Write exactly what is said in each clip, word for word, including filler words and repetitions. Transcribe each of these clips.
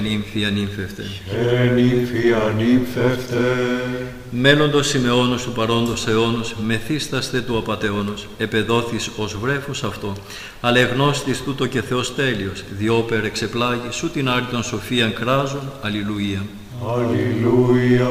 Νύμφη ανύμφευτε. Χαίρε νύμφη ανύμφευτε. Μέλλοντος Σιμεώνος του παρόντος αιώνος, μεθύσταστε του απατεώνος, επεδόθης ως βρέφος αυτό, αλλά εγνώστης τούτο και Θεός τέλειος, διόπερ εξεπλάγει, σου την άρρητον σοφίαν κράζον, αλληλούια. Αλληλούια.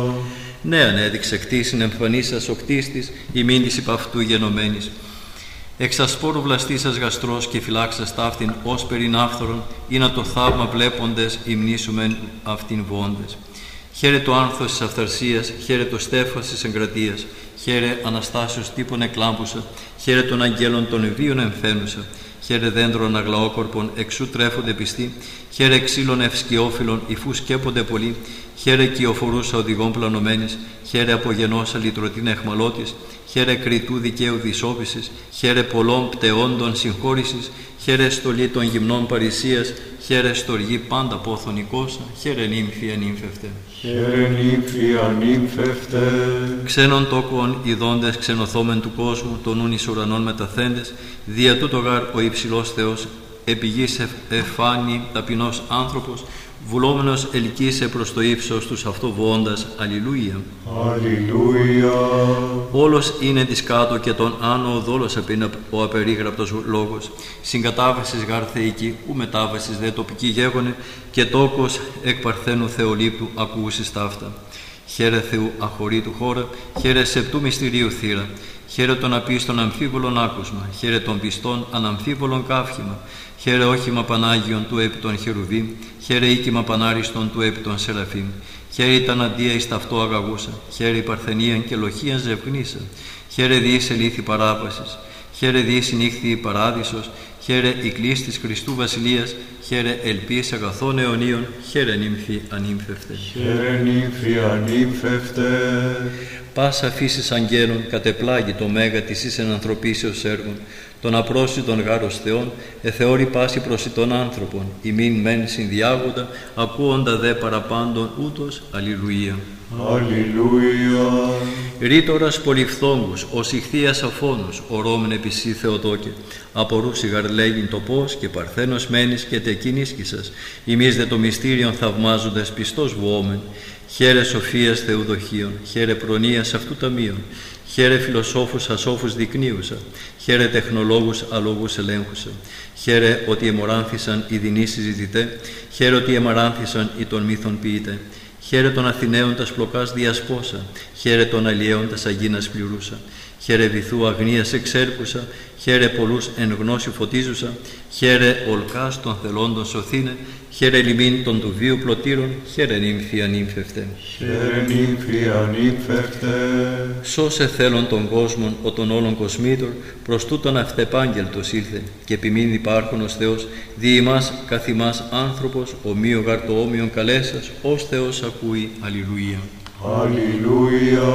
Νέαν έδειξε κτήσιν εμφανής σας ο κτίστης, ημίν της υπ' αυτού γενομένης. Εξ ασπόρου βλαστήσας γαστρός και φυλάξας ταύτην ως περινάφθορον, ή να το θαύμα βλέποντες υμνήσουμεν αυτήν βόντες. Χαίρε το άνθος της αυθαρσίας, χαίρε το στέφος της εγκρατείας, χαίρε Αναστάσεως τύπων εκλάμπουσα, χαίρε των αγγέλων των βίων εμφαίνουσα, χαίρε δέντρων αγλαόκορπων εξού τρέφονται πιστοί, χαίρε ξύλων ευσκιόφυλλων υφού σκέπονται πολλοί, χαίρε κυοφορούσα οδηγών πλανωμένης, χαίρε απογενώσα λυτρωτήν εχμαλώτης, χαίρε κριτού δικαίου δυσόπισης, χαίρε πολλών πτεόντων συγχώρησης, χαίρε στολή των γυμνών παρησίας, χαίρε στοργή πάντα πόθον οικόσα, χαίρε νύμφη ανύμφευτε. Χαίρε νύμφη ανύμφευτε. Ξένων τόκων ειδώντες ξενοθόμεν του κόσμου, των ούν εις ουρανών μεταθέντες, δια τούτο γάρ ο υψηλός Θεός, επί γης εφάνει ταπεινός άνθρωπος, βουλόμενος ελκύσε προς το ύψος τους αυτό βοώντας, αλληλούια. Αλληλούια. Όλος είναι της κάτω και τον άνω ο δόλος επίνα ο απερίγραπτος λόγος. Συγκατάβασης γάρ θεϊκή, ου μετάβασης δε τοπική γέγονε, και τόκος εκ παρθένου θεολήπτου ακούσεις ταύτα. Χαίρε Θεού αχωρήτου χώρα, χαίρε σεπτού μυστηρίου θύρα, χαίρε των απίστων αμφίβολων άκουσμα, χαίρε των πιστών αναμφίβολων καύχημα, χαίρε όχημα Πανάγιον του επί των χερουβίμ, χαίρε οίκημα Πανάριστον του επί των Σεραφείμ, χαίρε η ταναντία εις ταυτό αγαγούσα, χαίρε η παρθενίαν και λοχίαν ζευγνήσα, χαίρε διείς ελήθη παράπασης, χαίρε διείς νύχθη η παράδεισος, χαίρε η κλής της Χριστού Βασιλείας, χαίρε ελπίς αγαθών αιωνίων, χαίρε νύμφη ανύμφευτε. Χαίρε νύμφη ανύμφευτε. Πάσα φύσης αγγέλων κατεπλάγει το μέγα της εις εν ανθρωπίσεως έργων, των απρόσιτων γάρος Θεών, εθεώρη πάση προσιτών άνθρωπων, ημίν μεν συνδιάγοντα, ακούοντα δε παραπάντων ούτως, αλληλούια. Αλληλούια. Ρήτορας πολυφθόγκους, ως ηχθείας αφώνους, ορώμεν επί σύ Θεοτόκε, απορούσι γαρλέγειν το πώς και παρθένος μένεις και τεκίν ίσκησας, ημείς δε το μυστήριον θαυμάζοντες πιστός βουόμεν, χαίρε σοφίας Θεού δοχείων, χαίρε προνοίας αυτού ταμείων, χαίρε φιλοσόφους ασόφους δεικνύουσα, χαίρε τεχνολόγους αλόγους ελέγχουσα, χαίρε ότι εμοράνθησαν οι δεινοί συζητητέ, χαίρε ότι εμαράνθησαν οι των μύθων ποιητέ, χαίρε των Αθηναίων τας πλοκάς διασπόσα, χαίρε των αλλιέων τας αγίνας πληρούσα, χαίρε βυθού αγνίας εξέρπουσα, χαίρε πολλούς εν γνώση φωτίζουσα, χαίρε ολκάς των θελόντων σωθήνε, χαίρε λιμήν των του βίου πλωτήρων, χαίρε νύμφη ανύμφευτε. Χαίρε νύμφη ανύμφευτε. Σώσε θέλον των κόσμων ο των όλων κοσμήτων, προς τούτον αυτεπάγγελτος ήλθε, και επιμήν υπάρχον ως Θεός, δι' ημάς καθ' ημάς άνθρωπος, ομοίο γάρ το όμοιον καλέσας, ως Θεός ακούει, αλληλούια. Αλληλούια.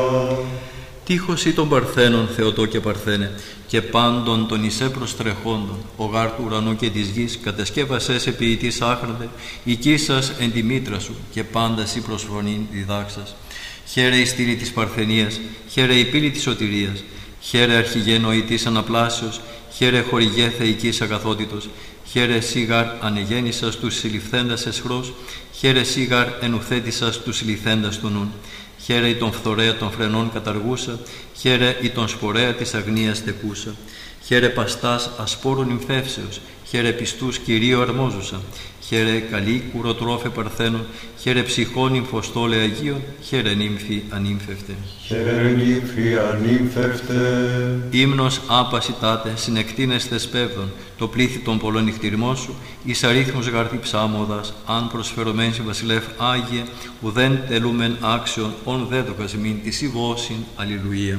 Τύχος ή των Παρθένων, Θεοτό και Παρθένε, και πάντων των εισέ προστρεχόντων, ο γάρ του ουρανού και της γης, κατασκεύασες επί ητής άχραντε, οικίσας εν τη μήτρα σου, και πάντα σύ προσφωνήν διδάξας. Χαίρε η στήλη της Παρθενίας, χαίρε η πύλη της σωτηρίας, χαίρε αρχηγέ νοητής αναπλάσεως, χαίρε χορηγέ θεϊκής αγαθότητος, χαίρε σίγαρ ανεγέννησας τους συλληφθέντας εσχρός, χαίρε σίγαρ ενουθέτησας τους συλληφθέντας του νουν. Χαίρε η τον φθορέα των φρενών καταργούσα, χαίρε η τον σπορέα της αγνίας τεκούσα. Χαίρε παστάς ασπόρων νυμφεύσεως, χαίρε πιστούς Κυρίου αρμόζουσα. Χαίρε καλή κουροτρόφε παρθένων, χαίρε ψυχών νυμφοστόλε Αγίων, χαίρε νύμφη ανύμφευτε. Χαίρε νύμφη ανύμφευτε. Ύμνος άπαση τάτε, συνεκτίνες θεσπεύδων, το πλήθη των πολλών νυχτηριμών σου, εις αρίθμους γαρτί ψάμοδας, αν προσφερωμέν σε βασιλεύ Άγιε, ουδέν τελούμεν άξιον, ον δέδοκας μην της ηβώσιν, αλληλούια.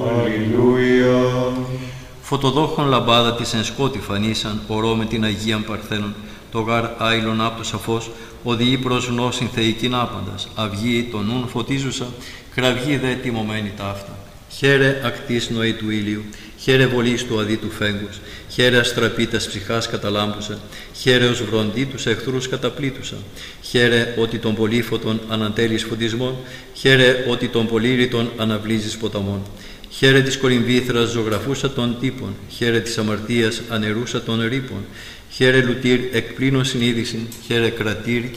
Αλληλούια. Φωτοδόχων λαμπάδα της εν σκότη φανίσαν, ορώ με την Αγίαν Παρθένων, το γάρ άειλον άπτος αφός, οδηγεί προς γνώσιν θεϊκήν άπαντας, αυγή των νουν φωτίζουσα, κραυγή δε τιμωμένη ταύτα. Χαίρε ακτής νοή του ήλιου, χαίρε βολής του αδί του φέγγους, χαίρε αστραπή τας ψυχάς καταλάμπουσα, χαίρε ως βροντί τους εχθρούς καταπλήτουσα, χαίρε ότι των πολύφωτων ανατέλεις φωτισμών, χαίρε ότι των πολύρητων αναβλύζεις ποταμών. Χαίρε της κολυμβήθρας ζωγραφούσα των τύπων, χαίρε της αμαρτίας ανερούσα των ρήπων, χαίρε λουτήρ εκ πλήνων συνείδησιν, χαίρε κρατήρ